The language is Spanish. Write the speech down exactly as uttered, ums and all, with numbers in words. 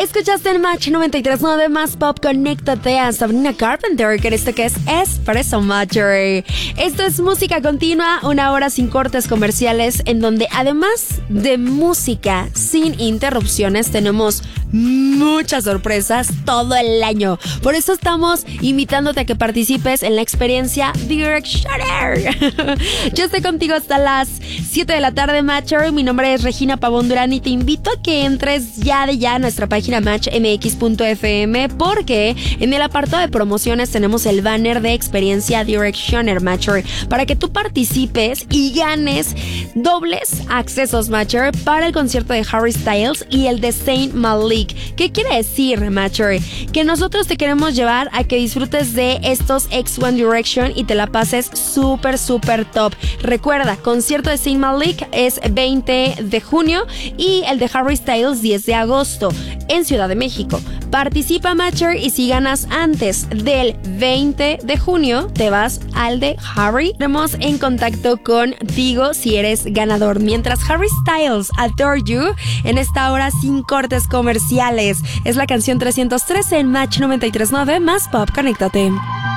Escuchaste en Match noventa y tres punto nueve Más Pop. Conéctate a Sabrina Carpenter, que esto que es Espresso Matcher. Esto es música continua, una hora sin cortes comerciales, en donde además de música sin interrupciones, tenemos muchas sorpresas todo el año. Por eso estamos invitándote a que participes en la experiencia Directioner. Yo estoy contigo hasta las siete de la tarde, Matcher. Mi nombre es Regina Pavón Durán y te invito a que entres ya de ya a nuestra página match m x punto f m, porque en el apartado de promociones tenemos el banner de experiencia Directioner, Matcher, para que tú participes y ganes dobles accesos, Matcher, para el concierto de Harry Styles y el de Zayn Malik. ¿Qué quiere decir, Matcher? Que nosotros te queremos llevar a que disfrutes de estos X One Direction y te la pases súper, súper top. Recuerda, concierto de Zayn Malik es veinte de junio y el de Harry Styles diez de agosto en Ciudad de México. Participa, Matcher, y si ganas antes del veinte de junio, te vas al de Harry. Estaremos en contacto contigo si eres ganador. Mientras Harry Styles, Adore You, en esta hora sin cortes comerciales. Es la canción trescientos trece en Match noventa y tres punto nueve Más Pop. Conéctate.